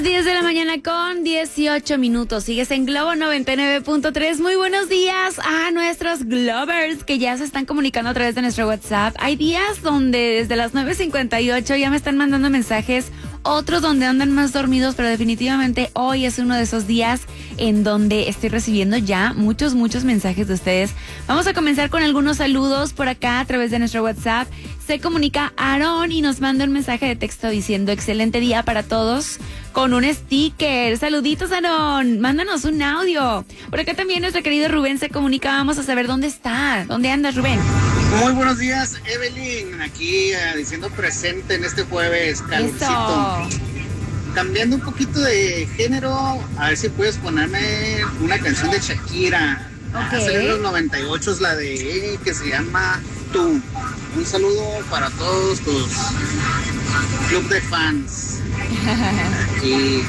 10 de la mañana con 18 minutos. Sigues en Globo 99.3. Muy buenos días a nuestros Globers que ya se están comunicando a través de nuestro WhatsApp. Hay días donde desde las 9:58 ya me están mandando mensajes, otros donde andan más dormidos, pero definitivamente hoy es uno de esos días en donde estoy recibiendo ya muchos mensajes de ustedes. Vamos a comenzar con algunos saludos por acá a través de nuestro WhatsApp. Se comunica Aarón y nos manda un mensaje de texto diciendo: excelente día para todos, con un sticker. Saluditos, Aarón. Mándanos un audio. Por acá también nuestro querido Rubén se comunica. Vamos a saber dónde está. ¿Dónde andas, Rubén? Muy buenos días, Evelyn. Aquí diciendo presente en este jueves calorcito. Eso. Cambiando un poquito de género, a ver si puedes ponerme una canción de Shakira. Ok. Salió en los 98, es la de que se llama Tú. Un saludo para todos tus club de fans. Aquí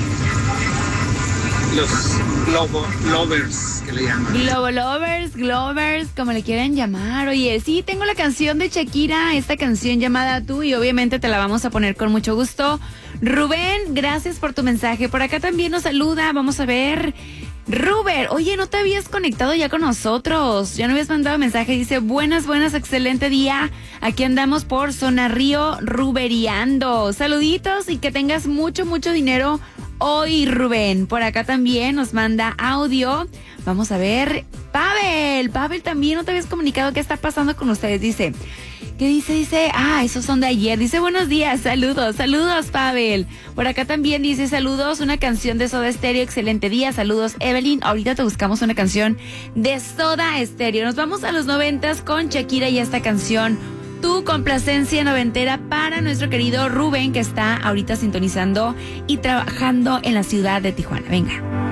los Lovers que le llaman. Glovers, como le quieran llamar. Oye, sí, tengo la canción de Shakira, esta canción llamada Tú, y obviamente te la vamos a poner con mucho gusto. Rubén, gracias por tu mensaje. Por acá también nos saluda, vamos a ver. Ruber, oye, ¿no te habías conectado ya con nosotros? Ya no habías mandado mensaje. Dice: buenas, excelente día. Aquí andamos por Zona Río ruberiando. Saluditos y que tengas mucho dinero hoy, Rubén. Por acá también nos manda audio. Vamos a ver. Pavel también, ¿no te habías comunicado? ¿Qué está pasando con ustedes? Dice, ¿qué dice? Dice, esos son de ayer. Dice: buenos días, saludos, Pavel. Por acá también dice: saludos, una canción de Soda Stereo, excelente día. Saludos, Evelyn. Ahorita te buscamos una canción de Soda Stereo. Nos vamos a los 90s con Shakira y esta canción, Tu complacencia noventera, para nuestro querido Rubén, que está ahorita sintonizando y trabajando en la ciudad de Tijuana. Venga.